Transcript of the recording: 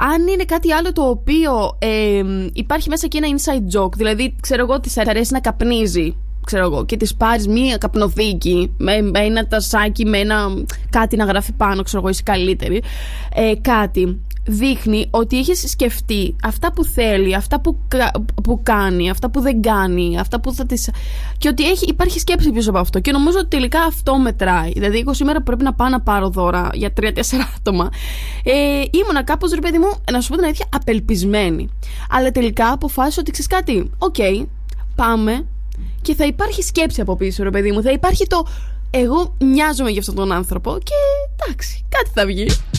αν είναι κάτι άλλο το οποίο υπάρχει μέσα και ένα inside joke, δηλαδή ξέρω εγώ της αρέσει να καπνίζει, ξέρω εγώ, και της πάρεις μία καπνοθήκη με ένα τασάκι, με ένα κάτι να γράφει πάνω, ξέρω εγώ, είσαι καλύτερη, κάτι δείχνει ότι έχεις σκεφτεί αυτά που θέλει, αυτά που κάνει, αυτά που δεν κάνει, αυτά που θα τις... και ότι υπάρχει σκέψη πίσω από αυτό, και νομίζω ότι τελικά αυτό μετράει. Δηλαδή εγώ σήμερα πρέπει να πάω να πάρω δώρα για 3-4 άτομα, ήμουνα κάπως, ρε παιδί μου, να σου πω την αλήθεια, απελπισμένη, αλλά τελικά αποφάσισα ότι ξέρεις κάτι, πάμε, και θα υπάρχει σκέψη από πίσω, ρε παιδί μου, θα υπάρχει το εγώ μοιάζομαι για αυτόν τον άνθρωπο και εντάξει, κάτι θα βγει.